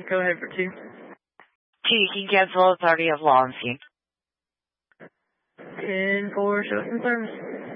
Go ahead for 2. 2, you can cancel authority of law and fee. 10-4, show some service.